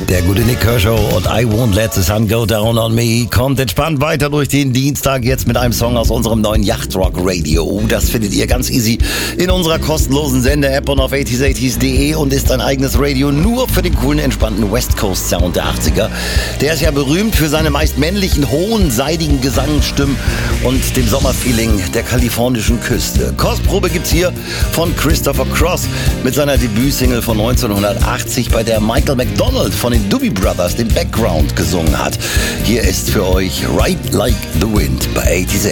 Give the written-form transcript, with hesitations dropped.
Der gute Nick Kershaw und I Won't Let the Sun Go Down on Me kommt entspannt weiter durch den Dienstag, jetzt mit einem Song aus unserem neuen Yachtrock Radio. Das findet ihr ganz easy in unserer kostenlosen Sende-App und auf 80s80s.de und ist ein eigenes Radio nur für den coolen, entspannten West Coast Sound der 80er. Der ist ja berühmt für seine meist männlichen, hohen, seidigen Gesangsstimmen und dem Sommerfeeling der kalifornischen Küste. Kostprobe gibt's hier von Christopher Cross mit seiner Debütsingle von 1980, bei der Michael McDonald von den Doobie Brothers den Background gesungen hat. Hier ist für euch Ride Like the Wind bei 80s80s.